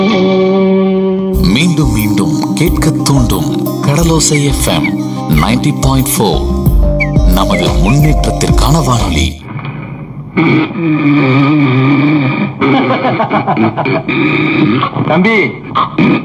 மீண்டும் மீண்டும் கேட்க தூண்டும் கடலோசை எஃப்எம் 90.4. நமது முன்னேற்றத்திற்கான வானொலி. தம்பி